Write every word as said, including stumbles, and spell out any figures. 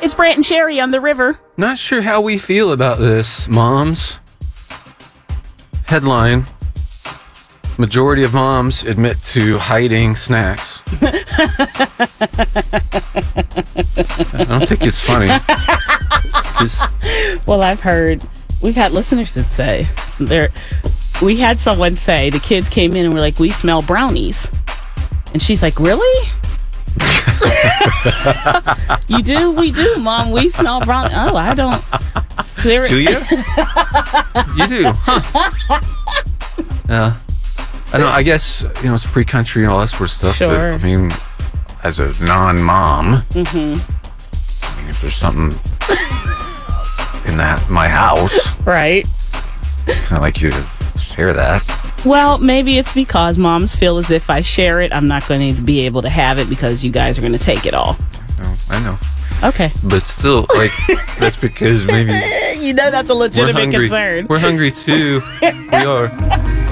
It's Brant and Sherry on the river. Not sure how we feel about this, moms. Headline: majority of moms admit to hiding snacks. I don't think it's funny. It's, well, I've heard, we've had listeners that say, there. we had someone say, the kids came in and were like, we smell brownies. And she's like, really? You do? We do, Mom. We smell brownies. Oh, I don't. There- do you? You do, huh? Yeah. I don't. I guess, you know, it's free country and all that sort of stuff. Sure. But, I mean, as a non-mom, Mm-hmm. I mean, if there's something in that my house, Right. I'd like you to share that. Well, maybe it's because moms feel as if I share it, I'm not going to be able to have it because you guys are going to take it all. No, I know. Okay. But still, like, that's because maybe You know that's a we're legitimate hungry. concern. We're hungry too. We are.